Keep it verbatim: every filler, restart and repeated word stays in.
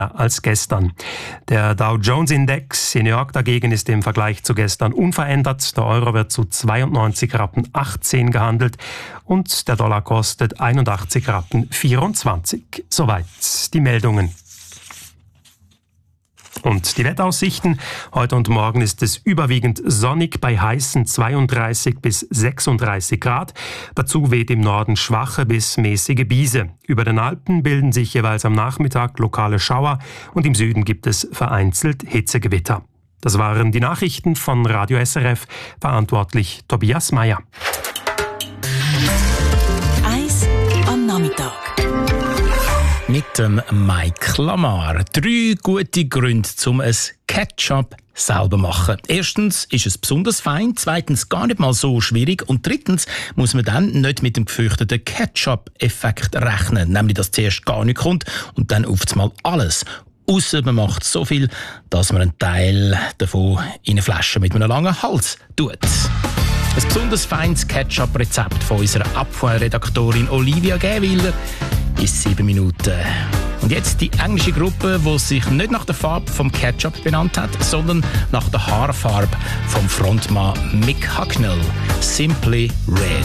als gestern. Der Dow Jones Index in New York dagegen ist im Vergleich zu gestern unverändert. Der Euro wird zu zweiundneunzig Rappen achtzehn gehandelt und der Dollar kostet einundachtzig Rappen vierundzwanzig. Soweit die Meldungen. Und die Wetteraussichten. Heute und morgen ist es überwiegend sonnig bei heißen zweiunddreißig bis sechsunddreißig Grad. Dazu weht im Norden schwache bis mäßige Biese. Über den Alpen bilden sich jeweils am Nachmittag lokale Schauer und im Süden gibt es vereinzelt Hitzegewitter. Das waren die Nachrichten von Radio S R F, verantwortlich Tobias Meyer. Eis am Nachmittag. Mit dem Mike Lamar. Drei gute Gründe, um ein Ketchup selber zu machen. Erstens ist es besonders fein, zweitens gar nicht mal so schwierig und drittens muss man dann nicht mit dem gefürchteten Ketchup-Effekt rechnen, nämlich dass zuerst gar nichts kommt und dann auf einmal alles. Ausser man macht so viel, dass man einen Teil davon in eine Flasche mit einem langen Hals tut. Ein besonders feines Ketchup-Rezept von unserer Abfallredaktorin Olivia Gäwiller ist sieben Minuten. Und jetzt die englische Gruppe, die sich nicht nach der Farbe vom Ketchup benannt hat, sondern nach der Haarfarbe vom Frontmann Mick Hucknall. Simply Red.